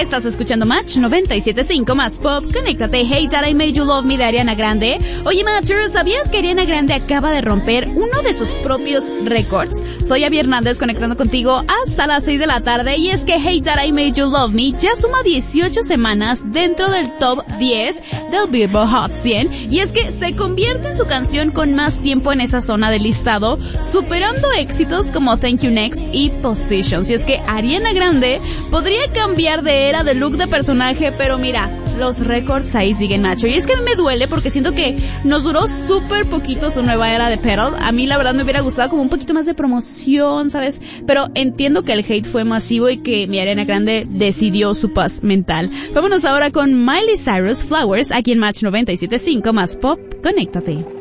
Estás escuchando Match 97.5 más pop. Conéctate. Hey That I Made You Love Me de Ariana Grande. Oye, Matchers, ¿sabías que Ariana Grande acaba de romper uno de sus propios récords? Soy Abby Hernández conectando contigo hasta las 6 de la tarde y es que Hey That I Made You Love Me ya suma 18 semanas dentro del top 10 del Billboard Hot 100 y es que se convierte en su canción con más tiempo en esa zona del listado, superando éxitos como Thank You Next y Positions. Y es que Ariana Grande podría cambiar de era, de look, de personaje, pero mira, los récords ahí siguen, Nacho. Y es que a mí me duele porque siento que nos duró súper poquito su nueva era de Pearl. A mí la verdad me hubiera gustado como un poquito más de promoción, ¿sabes? Pero entiendo que el hate fue masivo y que mi Ariana Grande decidió su paz mental. Vámonos ahora con Miley Cyrus, Flowers, aquí en Match 97.5 más pop. Conéctate.